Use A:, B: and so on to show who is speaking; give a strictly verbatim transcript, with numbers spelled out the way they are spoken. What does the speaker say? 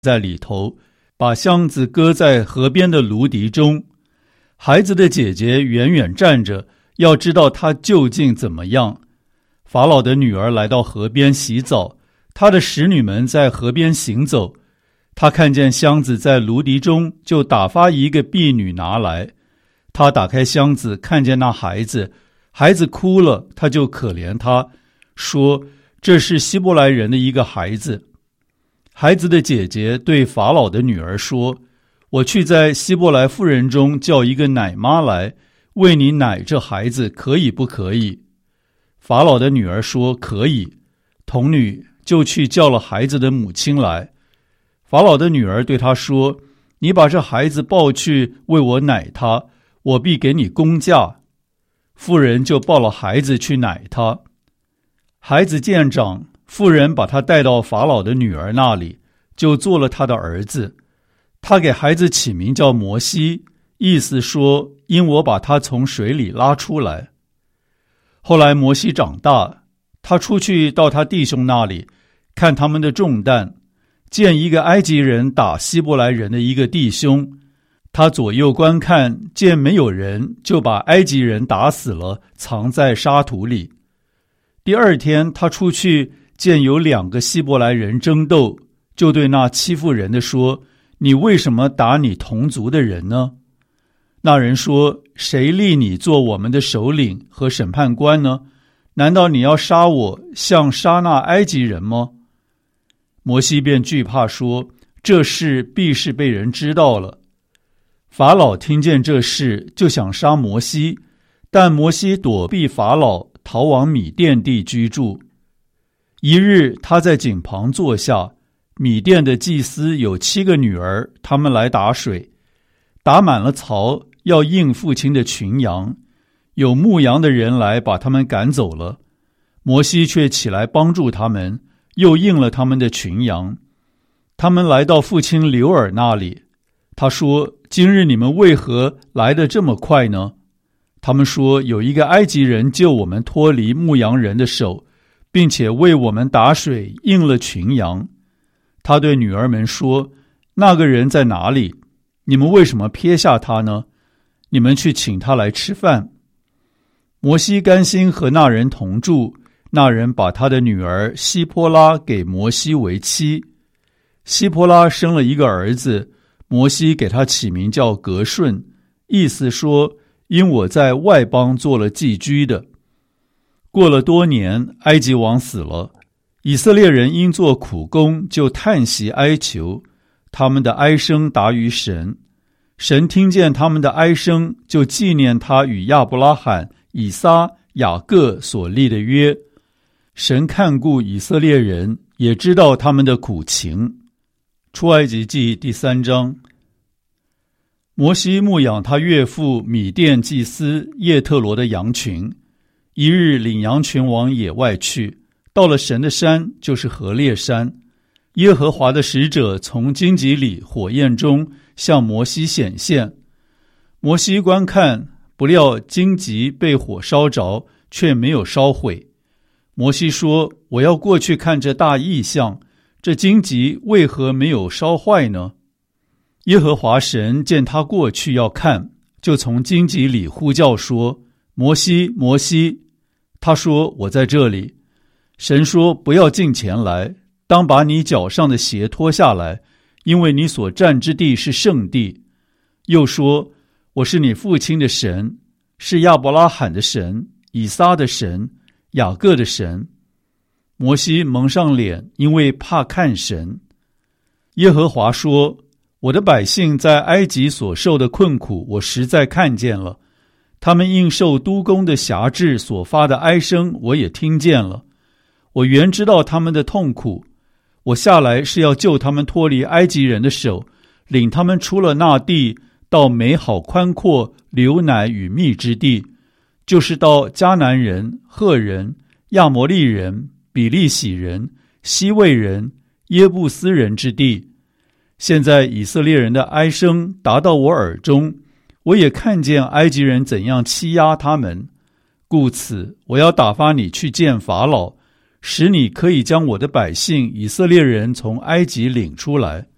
A: 在里头，把箱子搁在河边的芦荻中。孩子的姐姐远远站着，要知道他究竟怎么样。法老的女儿来到河边洗澡，她的使女们在河边行走。她看见箱子在芦荻中，就打发一个婢女拿来。她打开箱子，看见那孩子，孩子哭了，她就可怜他，说这是希伯来人的一个孩子。孩子的姐姐对法老的女儿说，我去在希伯来妇人中叫一个奶妈来，为你奶这孩子，可以不可以？法老的女儿说可以。童女就去叫了孩子的母亲来。法老的女儿对他说，你把这孩子抱去为我奶他，我必给你工价。妇人就抱了孩子去奶他。孩子渐长，妇人把他带到法老的女儿那里，就做了他的儿子。他给孩子起名叫摩西，意思说，因我把他从水里拉出来。后来摩西长大，他出去到他弟兄那里，看他们的重担，见一个埃及人打希伯来人的一个弟兄，他左右观看，见没有人，就把埃及人打死了，藏在沙土里。第二天他出去，见有两个希伯来人争斗，就对那欺负人的说，你为什么打你同族的人呢？那人说，谁立你做我们的首领和审判官呢？难道你要杀我，像杀那埃及人吗？摩西便惧怕说，这事必是被人知道了。法老听见这事，就想杀摩西，但摩西躲避法老，逃往米甸地居住。一日，他在井旁坐下，米甸的祭司有七个女儿，他们来打水，打满了槽，要应父亲的群羊。有牧羊的人来把他们赶走了，摩西却起来帮助他们，又应了他们的群羊。他们来到父亲流珥那里，他说，今日你们为何来得这么快呢？他们说，有一个埃及人救我们脱离牧羊人的手，并且为我们打水，应了群羊。他对女儿们说，那个人在哪里？你们为什么撇下他呢？你们去请他来吃饭。摩西甘心和那人同住，那人把他的女儿希波拉给摩西为妻。希波拉生了一个儿子，摩西给他起名叫革顺，意思说，因我在外邦做了寄居的。过了多年，埃及王死了，以色列人因做苦工，就叹息哀求，他们的哀声达于神。神听见他们的哀声，就纪念他与亚伯拉罕、以撒、雅各所立的约。神看顾以色列人，也知道他们的苦情。出埃及记第三章。摩西牧养他岳父米甸祭司叶特罗的羊群，一日领羊群往野外去，到了神的山，就是何烈山。耶和华的使者从荆棘里火焰中向摩西显现。摩西观看，不料荆棘被火烧着，却没有烧毁。摩西说，我要过去看这大异象，这荆棘为何没有烧坏呢？耶和华神见他过去要看，就从荆棘里呼叫说，摩西，摩西。他说，我在这里。神说，不要近前来，当把你脚上的鞋脱下来，因为你所站之地是圣地。又说，我是你父亲的神，是亚伯拉罕的神，以撒的神，雅各的神。摩西蒙上脸，因为怕看神。耶和华说，我的百姓在埃及所受的困苦，我实在看见了，他们应受督工的辖制所发的哀声，我也听见了。我原知道他们的痛苦，我下来是要救他们脱离埃及人的手，领他们出了那地，到美好宽阔流奶与蜜之地，就是到迦南人、赫人、亚摩利人、比利洗人、西魏人、耶布斯人之地。现在以色列人的哀声达到我耳中，我也看见埃及人怎样欺压他们，故此我要打发你去见法老，使你可以将我的百姓以色列人从埃及领出来。